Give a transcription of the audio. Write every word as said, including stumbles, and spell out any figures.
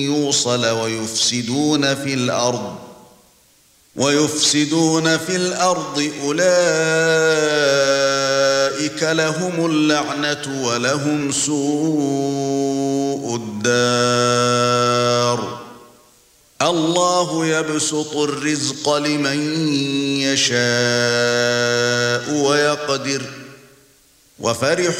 يوصل ويفسدون في الأرض ويفسدون في الأرض أولئك لهم اللعنة ولهم سوء الدار الله يبسط الرزق لمن يشاء ويقدر وفرحوا